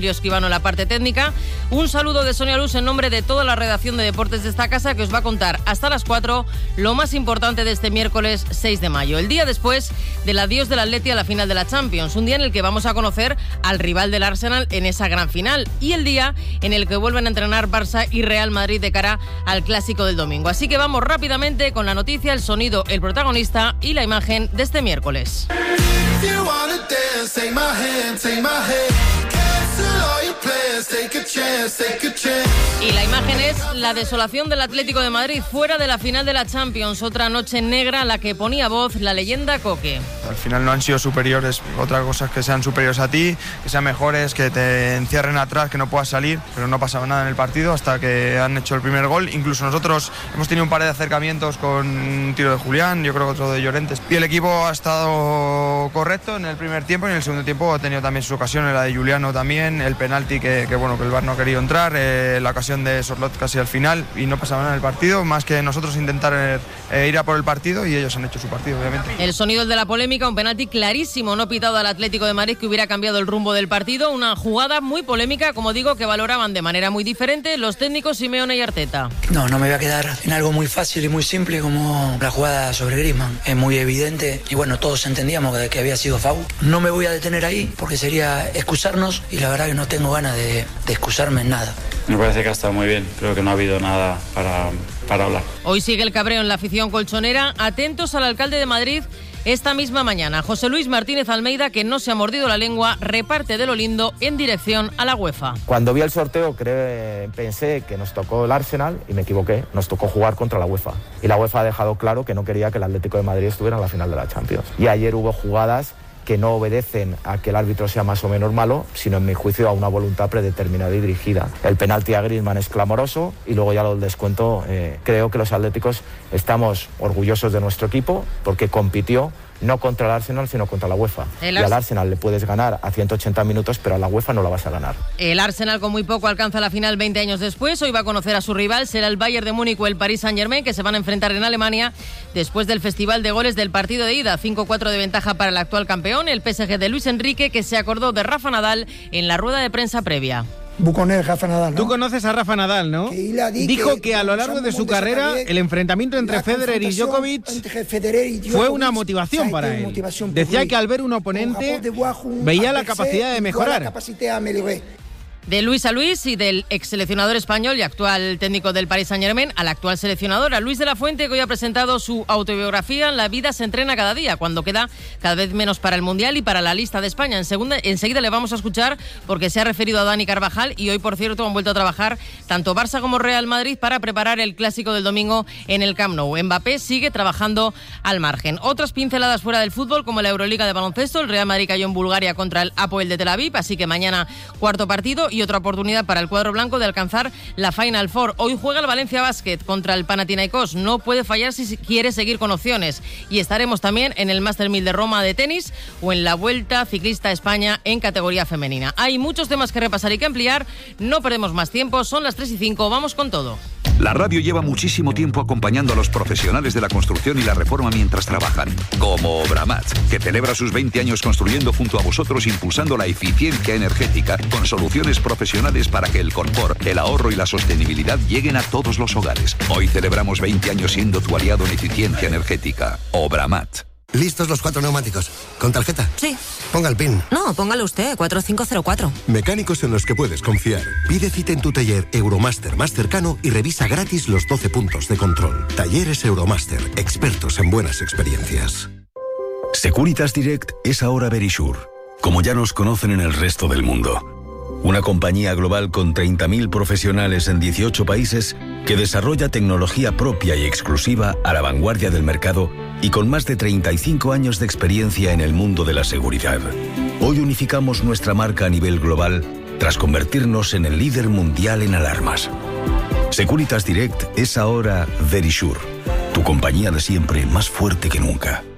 Escribano en la parte técnica. Un saludo de Sonia Luz en nombre de toda la redacción de Deportes de esta casa, que os va a contar hasta las 4 lo más importante de este miércoles 6 de mayo, el día después del adiós del Atleti a la final de la Champions, un día en el que vamos a conocer al rival del Arsenal en esa gran final y el día en el que vuelven a entrenar Barça y Real Madrid de cara al clásico del domingo. Así que vamos rápidamente con la noticia, el sonido, el protagonista y la imagen de este miércoles. Y la imagen es la desolación del Atlético de Madrid fuera de la final de la Champions, otra noche negra a la que ponía voz la leyenda Coque. Al final no han sido superiores, otra cosa es que sean superiores a ti, que sean mejores, que te encierren atrás, que no puedas salir, pero no pasaba nada en el partido hasta que han hecho el primer gol. Incluso nosotros hemos tenido un par de acercamientos con un tiro de Julián, yo creo que otro de Llorentes, y el equipo ha estado correcto en el primer tiempo y en el segundo tiempo ha tenido también sus ocasiones, la de Juliano también, el penalti que el VAR no ha querido entrar, la ocasión de Sorlot casi al final, y no pasaba nada en el partido, más que nosotros intentar ir a por el partido, y ellos han hecho su partido, obviamente. El sonido de la polémica, un penalti clarísimo no pitado al Atlético de Madrid que hubiera cambiado el rumbo del partido, una jugada muy polémica, como digo, que valoraban de manera muy diferente los técnicos Simeone y Arteta. No me voy a quedar en algo muy fácil y muy simple como la jugada sobre Griezmann. Es muy evidente y bueno, todos entendíamos que había sido foul. No me voy a detener ahí porque sería excusarnos y la verdad que no tengo ganas de excusarme en nada. Me parece que ha estado muy bien, creo que no ha habido nada para hablar. Hoy sigue el cabreo en la afición colchonera, atentos al alcalde de Madrid. Esta misma mañana, José Luis Martínez Almeida, que no se ha mordido la lengua, reparte de lo lindo en dirección a la UEFA. Cuando vi el sorteo pensé que nos tocó el Arsenal y me equivoqué, nos tocó jugar contra la UEFA. Y la UEFA ha dejado claro que no quería que el Atlético de Madrid estuviera en la final de la Champions. Y ayer hubo jugadas que no obedecen a que el árbitro sea más o menos malo, sino en mi juicio a una voluntad predeterminada y dirigida. El penalti a Griezmann es clamoroso y luego ya lo del descuento. Creo que los atléticos estamos orgullosos de nuestro equipo porque compitió no contra el Arsenal, sino contra la UEFA. Y al Arsenal le puedes ganar a 180 minutos, pero a la UEFA no la vas a ganar. El Arsenal con muy poco alcanza la final 20 años después. Hoy va a conocer a su rival, será el Bayern de Múnich o el Paris Saint-Germain, que se van a enfrentar en Alemania después del festival de goles del partido de ida. 5-4 de ventaja para el actual campeón, el PSG de Luis Enrique, que se acordó de Rafa Nadal en la rueda de prensa previa. Rafa Nadal, ¿no? Tú conoces a Rafa Nadal, ¿no? Dijo que a lo largo de su carrera el enfrentamiento entre Federer y Djokovic fue una motivación para él. Decía que al ver un oponente veía la capacidad de mejorar. De Luis a Luis y del exseleccionador español y actual técnico del Paris Saint-Germain al actual seleccionador, a Luis de la Fuente, que hoy ha presentado su autobiografía La vida se entrena cada día, cuando queda cada vez menos para el Mundial y para la lista de España. Enseguida le vamos a escuchar porque se ha referido a Dani Carvajal y hoy, por cierto, han vuelto a trabajar tanto Barça como Real Madrid para preparar el clásico del domingo en el Camp Nou. Mbappé sigue trabajando al margen. Otras pinceladas fuera del fútbol, como la Euroliga de baloncesto. El Real Madrid cayó en Bulgaria contra el Hapoel de Tel Aviv, así que mañana cuarto partido y otra oportunidad para el cuadro blanco de alcanzar la Final Four. Hoy juega el Valencia Basket contra el Panathinaikos. No puede fallar si quiere seguir con opciones. Y estaremos también en el Master 1000 de Roma de tenis o en la Vuelta Ciclista a España en categoría femenina. Hay muchos temas que repasar y que ampliar. No perdemos más tiempo. Son las 3:05. Vamos con todo. La radio lleva muchísimo tiempo acompañando a los profesionales de la construcción y la reforma mientras trabajan, como Obramat, que celebra sus 20 años construyendo junto a vosotros, impulsando la eficiencia energética con soluciones profesionales para que el confort, el ahorro y la sostenibilidad lleguen a todos los hogares. Hoy celebramos 20 años siendo tu aliado en eficiencia energética. Obramat. ¿Listos los 4 neumáticos? ¿Con tarjeta? Sí. Ponga el PIN. No, póngalo usted, 4504. Mecánicos en los que puedes confiar. Pide cita en tu taller Euromaster más cercano y revisa gratis los 12 puntos de control. Talleres Euromaster, expertos en buenas experiencias. Securitas Direct es ahora Verisure, como ya nos conocen en el resto del mundo. Una compañía global con 30.000 profesionales en 18 países que desarrolla tecnología propia y exclusiva a la vanguardia del mercado y con más de 35 años de experiencia en el mundo de la seguridad. Hoy unificamos nuestra marca a nivel global tras convertirnos en el líder mundial en alarmas. Securitas Direct es ahora Verisure, tu compañía de siempre más fuerte que nunca.